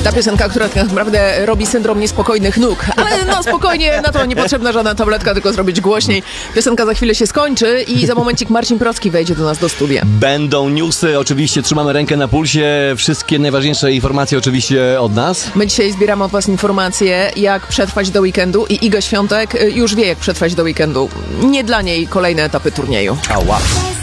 Ta piosenka, która tak naprawdę robi syndrom niespokojnych nóg. Ale no spokojnie, na to niepotrzebna żadna tabletka, tylko zrobić głośniej. Piosenka za chwilę się skończy i za momencik Marcin Procki wejdzie do nas do studia. Będą newsy, oczywiście trzymamy rękę na pulsie. Wszystkie najważniejsze informacje oczywiście od nas. My dzisiaj zbieramy od was informacje, jak przetrwać do weekendu i Iga Świątek już wie, jak przetrwać do weekendu. Nie dla niej kolejne etapy turnieju. Ała.